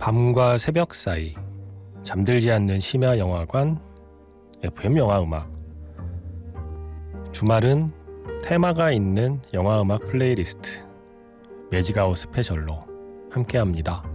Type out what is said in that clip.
밤과 새벽 사이 잠들지 않는 심야 영화관 FM 영화음악. 주말은 테마가 있는 영화음악 플레이리스트 매직아웃 스페셜로 함께합니다.